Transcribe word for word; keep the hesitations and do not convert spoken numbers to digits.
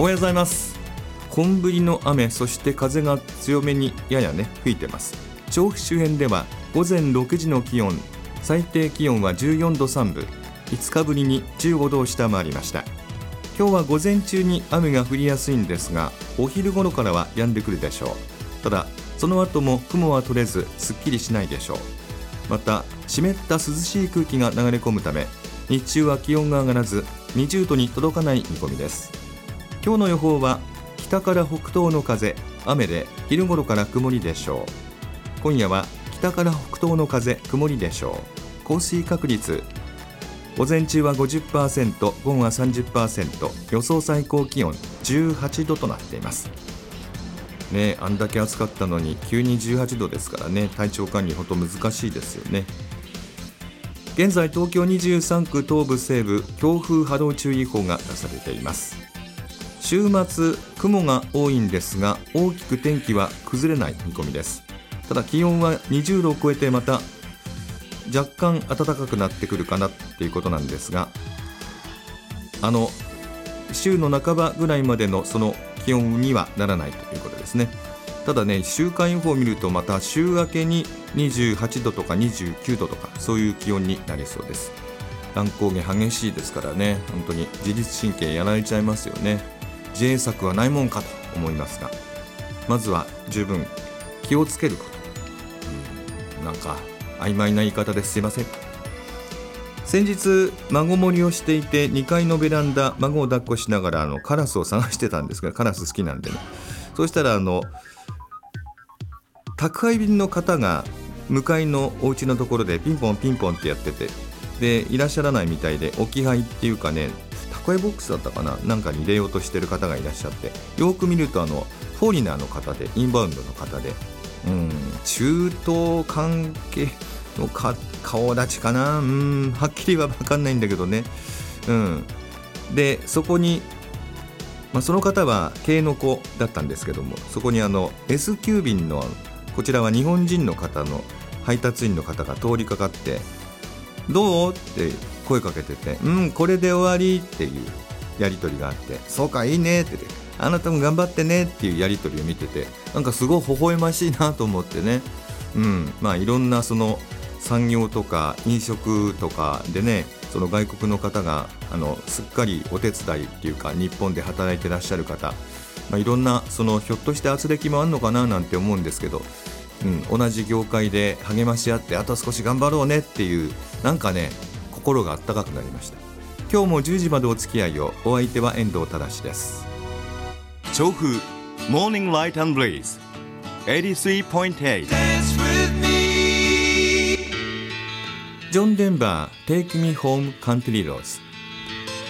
おはようございます。本降りの雨、そして風が強めにややね吹いてます。調布周辺では午前ろくじの気温、最低気温はじゅうよんどさんぶ、いつかぶりにじゅうごどを下回りました。今日は午前中に雨が降りやすいんですが、お昼頃からは止んでくるでしょう。ただその後も雲は取れずすっきりしないでしょう。また湿った涼しい空気が流れ込むため、日中は気温が上がらずにじゅうどに届かない見込みです。今日の予報は北から北東の風、雨で昼頃から曇りでしょう。今夜は北から北東の風、曇りでしょう。降水確率、午前中は ごじゅっパーセント、午後は さんじゅっパーセント、予想最高気温じゅうはちどとなっていますね。あんだけ暑かったのに急にじゅうはちどですからね、体調管理ほんと難しいですよね。現在東京にじゅうさんく東部西部、強風波浪注意報が出されています。週末雲が多いんですが、大きく天気は崩れない見込みです。ただ気温はにじゅうどを超えて、また若干暖かくなってくるかなっていうことなんですが、あの週の半ばぐらいまでのその気温にはならないということですね。ただね、週間予報を見るとまた週明けににじゅうはちどとかにじゅうきゅうどとか、そういう気温になりそうです。乱高下激しいですからね、本当に自律神経やられちゃいますよね。自衛策はないもんかと思いますが、まずは十分気をつけること、うん、なんか曖昧な言い方ですいません。先日孫盛りをしていて、にかいのベランダ、孫を抱っこしながらあのカラスを探してたんですが、カラス好きなんでね。そうしたらあの宅配便の方が向かいのお家のところでピンポンピンポンってやってて、でいらっしゃらないみたいで、置き配っていうかね、宅配ボックスだったかな、なんかに入れようとしてる方がいらっしゃって、よく見るとあのフォーリナーの方で、インバウンドの方で、うん、中東関係のか顔立ちかな、うん、はっきりは分かんないんだけどね、うん、でそこに、まあ、その方は経営の子だったんですけども、そこにあの S 急便の、こちらは日本人の方の配達員の方が通りかかって、どうって声かけてて、うん、これで終わりっていうやり取りがあって、そうかいいねって、あなたも頑張ってねっていうやり取りを見てて、なんかすごい微笑ましいなと思ってね、うん、まあいろんなその産業とか飲食とかでね、その外国の方があのすっかりお手伝いっていうか日本で働いてらっしゃる方、まあ、いろんなそのひょっとして圧力もあるのかななんて思うんですけど、うん、同じ業界で励まし合って、あと少し頑張ろうねっていう、なんかね心があったかくなりました。今日もじゅうじまでお付き合いを。お相手は遠藤忠です。 調布 Morning Light and Breeze エイティスリーポイントエイト。 ジョン・デンバー Take Me Home Country Roads。